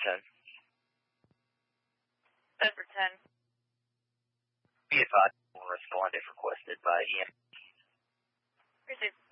10. 10 for 10. Be advised, will respond if requested by EM. Received.